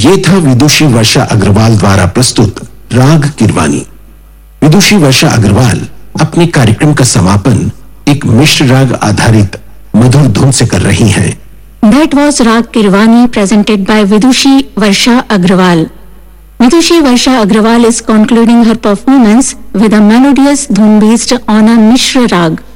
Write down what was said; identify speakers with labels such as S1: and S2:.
S1: ये था विदुषी वर्षा अग्रवाल द्वारा प्रस्तुत राग किरवानी। विदुषी वर्षा अग्रवाल अपने कार्यक्रम का समापन एक मिश्र राग आधारित मधुर धुन से कर रही हैं।
S2: That was Rag Kirwani presented by Vidushi Varsha Agrawal. Vidushi Varsha Agrawal is concluding her performance with a melodious dhun based on a Mishra Rag.